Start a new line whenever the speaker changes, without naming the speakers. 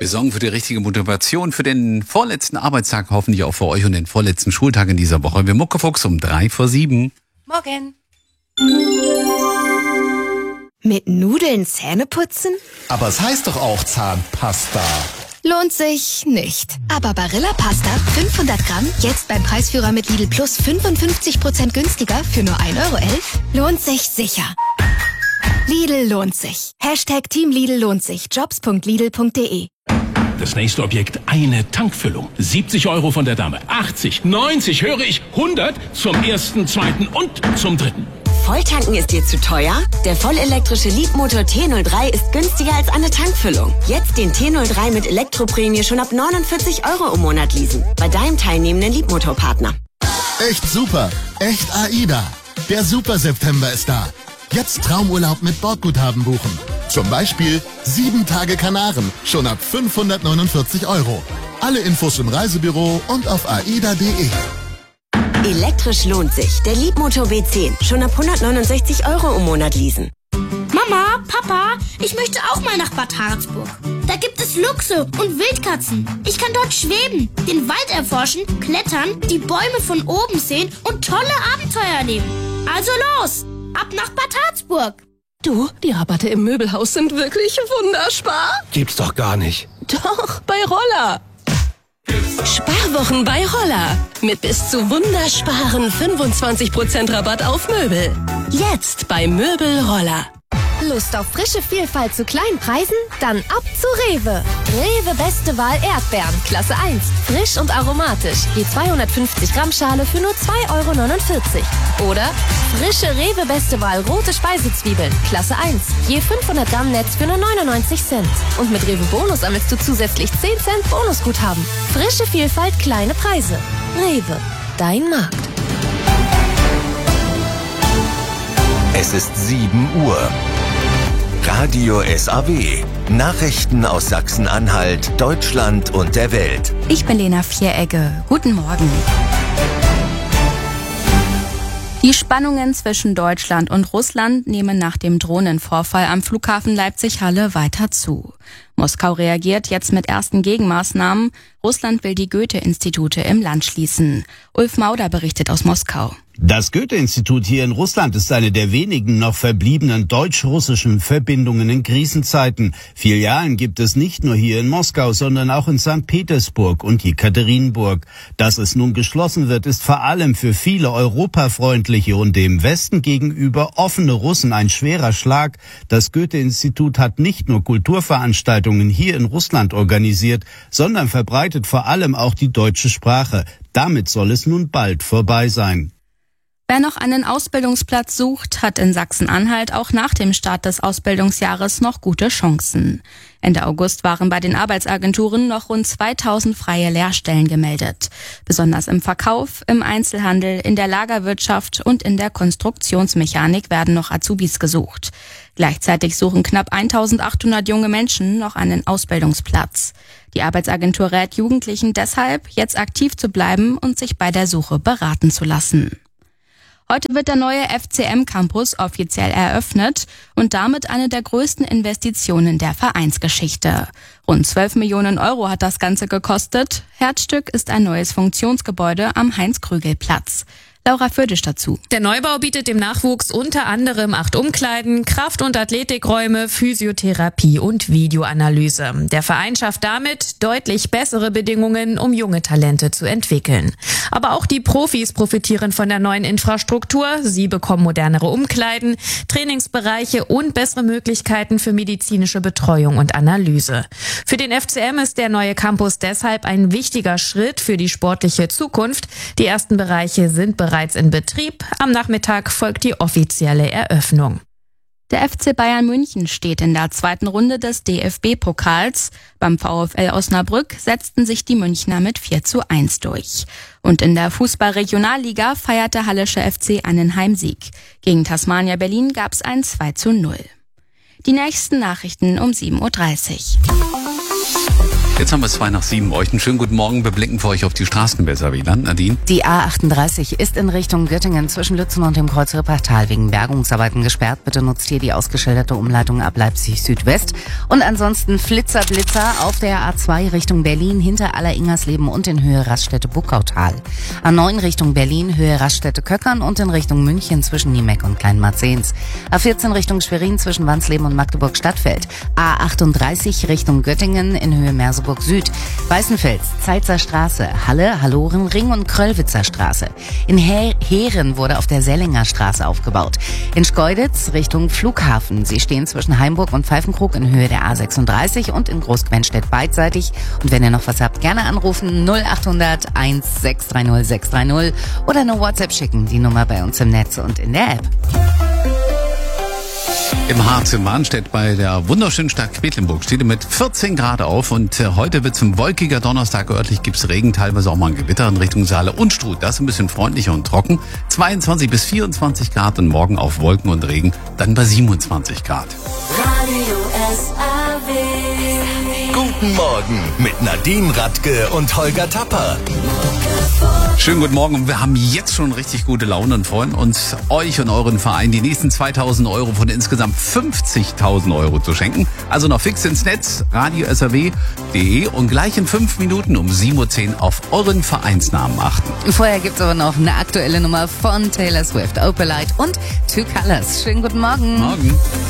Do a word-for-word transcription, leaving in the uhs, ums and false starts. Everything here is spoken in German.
Wir sorgen für die richtige Motivation für den vorletzten Arbeitstag, hoffentlich auch für euch und den vorletzten Schultag in dieser Woche. Wir Muckefuchs um drei vor sieben.
Morgen.
Mit Nudeln Zähne putzen?
Aber es heißt doch auch Zahnpasta.
Lohnt sich nicht. Aber Barilla Pasta fünfhundert Gramm, jetzt beim Preisführer mit Lidl Plus fünfundfünfzig Prozent günstiger für nur ein Euro elf, lohnt sich sicher. Lidl lohnt sich. Hashtag Team Lidl lohnt sich. jobs punkt lidl punkt de.
Das nächste Objekt, eine Tankfüllung. siebzig Euro von der Dame. achtzig, neunzig, höre ich, hundert zum ersten, zweiten und zum dritten.
Volltanken ist dir zu teuer? Der vollelektrische Leapmotor T null drei ist günstiger als eine Tankfüllung. Jetzt den T null drei mit Elektroprämie schon ab neunundvierzig Euro im Monat leasen. Bei deinem teilnehmenden Leapmotor-Partner.
Echt super. Echt AIDA. Der Super September ist da. Jetzt Traumurlaub mit Bordguthaben buchen. Zum Beispiel sieben Tage Kanaren, schon ab fünfhundertneunundvierzig Euro. Alle Infos im Reisebüro und auf aida punkt de.
Elektrisch lohnt sich. Der Leapmotor B zehn, schon ab hundertneunundsechzig Euro im Monat leasen.
Mama, Papa, ich möchte auch mal nach Bad Harzburg. Da gibt es Luchse und Wildkatzen. Ich kann dort schweben, den Wald erforschen, klettern, die Bäume von oben sehen und tolle Abenteuer erleben. Also los, ab nach Bad Harzburg.
Du, die Rabatte im Möbelhaus sind wirklich wunderspar.
Gibt's doch gar nicht.
Doch, bei Roller. Sparwochen bei Roller. Mit bis zu wundersparen fünfundzwanzig Prozent Rabatt auf Möbel. Jetzt bei Möbel Roller.
Lust auf frische Vielfalt zu kleinen Preisen? Dann ab zu Rewe. Rewe beste Wahl Erdbeeren, Klasse eins. Frisch und aromatisch. Je zweihundertfünfzig Gramm Schale für nur zwei Euro neunundvierzig. Oder frische Rewe beste Wahl rote Speisezwiebeln, Klasse eins. Je fünfhundert Gramm Netz für nur neunundneunzig Cent. Und mit Rewe Bonus sammelst du zusätzlich zehn Cent Bonusguthaben. Frische Vielfalt, kleine Preise. Rewe, dein Markt.
Es ist sieben Uhr. Radio S A W. Nachrichten aus Sachsen-Anhalt, Deutschland und der Welt.
Ich bin Lena Vieregge. Guten Morgen. Die Spannungen zwischen Deutschland und Russland nehmen nach dem Drohnenvorfall am Flughafen Leipzig-Halle weiter zu. Moskau reagiert jetzt mit ersten Gegenmaßnahmen. Russland will die Goethe-Institute im Land schließen. Ulf Mauder berichtet aus Moskau.
Das Goethe-Institut hier in Russland ist eine der wenigen noch verbliebenen deutsch-russischen Verbindungen in Krisenzeiten. Filialen gibt es nicht nur hier in Moskau, sondern auch in Sankt Petersburg und Jekaterinburg. Dass es nun geschlossen wird, ist vor allem für viele europafreundliche und dem Westen gegenüber offene Russen ein schwerer Schlag. Das Goethe-Institut hat nicht nur Kulturveranstaltungen hier in Russland organisiert, sondern verbreitet vor allem auch die deutsche Sprache. Damit soll es nun bald vorbei sein.
Wer noch einen Ausbildungsplatz sucht, hat in Sachsen-Anhalt auch nach dem Start des Ausbildungsjahres noch gute Chancen. Ende August waren bei den Arbeitsagenturen noch rund zweitausend freie Lehrstellen gemeldet. Besonders im Verkauf, im Einzelhandel, in der Lagerwirtschaft und in der Konstruktionsmechanik werden noch Azubis gesucht. Gleichzeitig suchen knapp eintausendachthundert junge Menschen noch einen Ausbildungsplatz. Die Arbeitsagentur rät Jugendlichen deshalb, jetzt aktiv zu bleiben und sich bei der Suche beraten zu lassen. Heute wird der neue F C M-Campus offiziell eröffnet und damit eine der größten Investitionen der Vereinsgeschichte. Rund zwölf Millionen Euro hat das Ganze gekostet. Herzstück ist ein neues Funktionsgebäude am Heinz-Krügel-Platz. Laura Födisch dazu.
Der Neubau bietet dem Nachwuchs unter anderem acht Umkleiden, Kraft- und Athletikräume, Physiotherapie und Videoanalyse. Der Verein schafft damit deutlich bessere Bedingungen, um junge Talente zu entwickeln. Aber auch die Profis profitieren von der neuen Infrastruktur. Sie bekommen modernere Umkleiden, Trainingsbereiche und bessere Möglichkeiten für medizinische Betreuung und Analyse. Für den F C M ist der neue Campus deshalb ein wichtiger Schritt für die sportliche Zukunft. Die ersten Bereiche sind bereits bereits in Betrieb. Am Nachmittag folgt die offizielle Eröffnung.
Der F C Bayern München steht in der zweiten Runde des D F B-Pokals. Beim VfL Osnabrück setzten sich die Münchner mit vier zu eins durch. Und in der Fußball-Regionalliga feiert der Hallische F C einen Heimsieg. Gegen Tasmania Berlin gab es ein zwei zu null. Die nächsten Nachrichten um sieben Uhr dreißig.
Jetzt haben wir es zwei nach sieben. Euch einen schönen guten Morgen. Wir blicken für euch auf die Straßen besser. Wie dann, Nadine?
Die A achtunddreißig ist in Richtung Göttingen zwischen Lützen und dem Kreuz Rippertal wegen Bergungsarbeiten gesperrt. Bitte nutzt hier die ausgeschilderte Umleitung ab Leipzig Südwest. Und ansonsten Flitzer, Blitzer auf der A zwei Richtung Berlin hinter Aller-Ingersleben und in Höhe Raststätte Buckautal. A neun Richtung Berlin, Höhe Raststätte Köckern und in Richtung München zwischen Niemeck und Kleinmarzens. A vierzehn Richtung Schwerin zwischen Wansleben und Magdeburg Stadtfeld. A achtunddreißig Richtung Göttingen in Höhe Merseburg Süd. Weißenfels, Zeitzer Straße, Halle, Hallorenring und Kröllwitzer Straße. In He- Heeren wurde auf der Sellinger Straße aufgebaut. In Schkeuditz Richtung Flughafen. Sie stehen zwischen Heimburg und Pfeifenkrug in Höhe der A sechsunddreißig und in Großquenstedt beidseitig. Und wenn ihr noch was habt, gerne anrufen null achthundert eins sechs drei null sechs drei null oder eine WhatsApp schicken. Die Nummer bei uns im Netz und in der App.
Im Harz in Warnstedt bei der wunderschönen Stadt Quedlinburg steht mit vierzehn Grad auf und äh, heute wird es ein wolkiger Donnerstag. Örtlich gibt's Regen, teilweise auch mal ein Gewitter in Richtung Saale und Struth. Das ist ein bisschen freundlicher und trocken. zweiundzwanzig bis vierundzwanzig Grad und morgen auf Wolken und Regen dann bei siebenundzwanzig Grad.
Radio S A W. Guten Morgen mit Nadine Radke und Holger Tapper.
Schönen guten Morgen. Wir haben jetzt schon richtig gute Laune und freuen uns, euch und euren Verein die nächsten zweitausend Euro von insgesamt fünfzigtausend Euro zu schenken. Also noch fix ins Netz, radio s a w punkt d e und gleich in fünf Minuten um sieben Uhr zehn auf euren Vereinsnamen achten.
Vorher gibt's aber noch eine aktuelle Nummer von Taylor Swift, Opalite und Two Colors. Schönen guten Morgen.
Morgen.